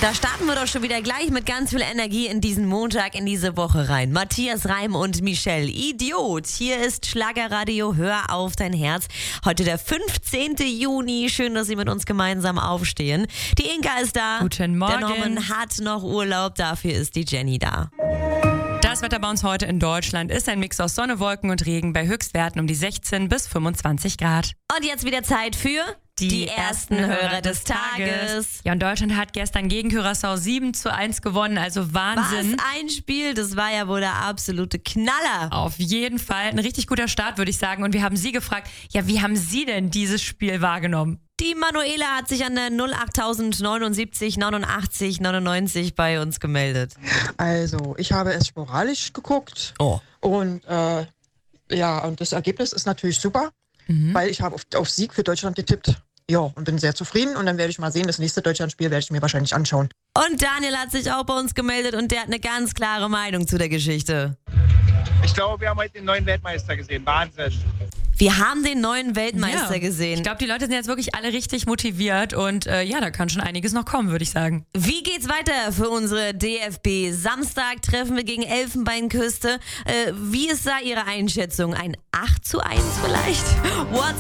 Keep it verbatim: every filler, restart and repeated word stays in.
Da starten wir doch schon wieder gleich mit ganz viel Energie in diesen Montag, in diese Woche rein. Matthias Reim und Michelle, Idiot. Hier ist Schlagerradio, hör auf dein Herz. Heute der fünfzehnten Juni. Schön, dass Sie mit uns gemeinsam aufstehen. Die Inka ist da. Guten Morgen. Der Norman hat noch Urlaub, dafür ist die Jenny da. Das Wetter bei uns heute in Deutschland ist ein Mix aus Sonne, Wolken und Regen bei Höchstwerten um die sechzehn bis fünfundzwanzig Grad. Und jetzt wieder Zeit für Die, die ersten Hörer des Tages. Ja, und Deutschland hat gestern gegen Curaçao sieben zu eins gewonnen, also Wahnsinn. Was ein Spiel, das war ja wohl der absolute Knaller. Auf jeden Fall ein richtig guter Start, würde ich sagen. Und wir haben Sie gefragt, ja, wie haben Sie denn dieses Spiel wahrgenommen? Die Manuela hat sich an der null acht neunundsiebzig neunundachtzig neunundneunzig bei uns gemeldet. Also, ich habe es sporadisch geguckt. Oh. Und äh, ja, und das Ergebnis ist natürlich super, mhm. weil ich habe auf, auf Sieg für Deutschland getippt. Ja, und bin sehr zufrieden. Und dann werde ich mal sehen, das nächste Deutschlandspiel werde ich mir wahrscheinlich anschauen. Und Daniel hat sich auch bei uns gemeldet und der hat eine ganz klare Meinung zu der Geschichte. Ich glaube, wir haben heute den neuen Weltmeister gesehen. Wahnsinn. Wir haben den neuen Weltmeister ja. gesehen. Ich glaube, die Leute sind jetzt wirklich alle richtig motiviert und äh, ja, da kann schon einiges noch kommen, würde ich sagen. Wie geht's weiter für unsere D F B? Samstag treffen wir gegen Elfenbeinküste. Äh, wie ist da Ihre Einschätzung? Ein acht zu eins vielleicht? WhatsApp